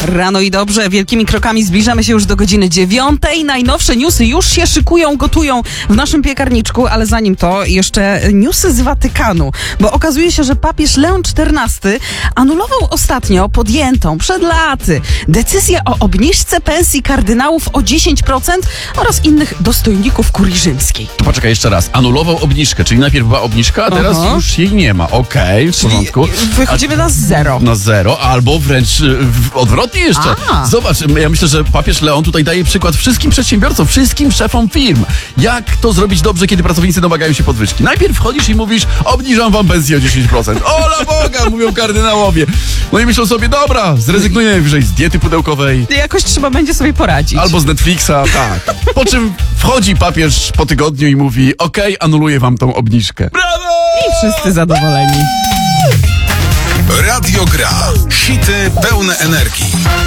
Rano i dobrze, wielkimi krokami zbliżamy się już do godziny 9. Najnowsze newsy już się szykują, gotują w naszym piekarniczku, ale zanim to jeszcze newsy z Watykanu, bo okazuje się, że papież Leon XIV anulował ostatnio podjętą przed laty decyzję o obniżce pensji kardynałów o 10% oraz innych dostojników kurii rzymskiej. To poczekaj jeszcze raz. Anulował obniżkę, czyli najpierw była obniżka, a teraz już jej nie ma. Okej, w porządku. Wychodzimy na zero. Na zero, albo wręcz odwrotnie jeszcze. Zobacz, ja myślę, że papież Leon tutaj daje przykład wszystkim przedsiębiorcom, wszystkim szefom firm. Jak to zrobić dobrze, kiedy pracownicy domagają się podwyżki? Najpierw wchodzisz i mówisz, obniżam wam pensję o 10%. Ola Boga, mówią kardynałowie. No i myślą sobie, dobra, zrezygnujemy wyżej z diety pudełkowej. Jakoś trzeba będzie sobie poradzić. Albo z Netflixa, tak. Po czym wchodzi papież po tygodniu i mówi, okej, anuluję wam tą obniżkę. Brawo! I wszyscy zadowoleni. Radio Gra. Hity pełne energii.